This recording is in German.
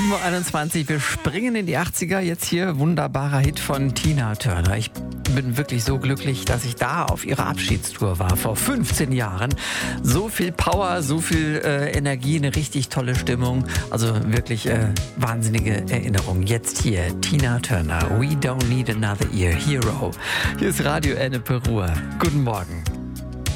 7:21 Uhr, wir springen in die 80er. Jetzt hier wunderbarer Hit von Tina Turner. Ich bin wirklich so glücklich, dass ich da auf ihrer Abschiedstour war, vor 15 Jahren. So viel Power, so viel Energie, eine richtig tolle Stimmung. Also wirklich wahnsinnige Erinnerung. Jetzt hier Tina Turner, We Don't Need Another Year, Hero. Hier ist Radio Ennepe Ruhr. Guten Morgen.